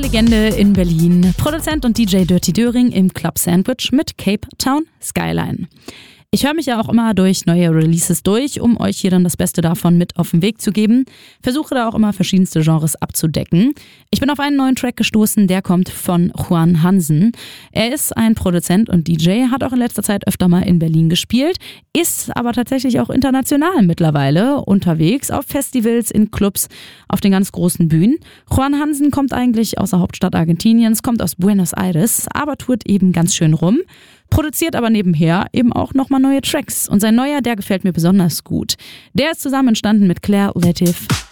Legende in Berlin. Produzent und DJ Dirty Döring im Club Sandwich mit Cape Town Skyline. Ich höre mich ja auch immer durch neue Releases durch, um euch hier dann das Beste davon mit auf den Weg zu geben. Versuche da auch immer verschiedenste Genres abzudecken. Ich bin auf einen neuen Track gestoßen, der kommt von Juan Hansen. Er ist ein Produzent und DJ, hat auch in letzter Zeit öfter mal in Berlin gespielt, ist aber tatsächlich auch international mittlerweile unterwegs, auf Festivals, in Clubs, auf den ganz großen Bühnen. Juan Hansen kommt eigentlich aus der Hauptstadt Argentiniens, kommt aus Buenos Aires, aber tourt eben ganz schön rum. Produziert aber nebenher eben auch nochmal neue Tracks. Und sein neuer, der gefällt mir besonders gut. Der ist zusammen entstanden mit Claire Latif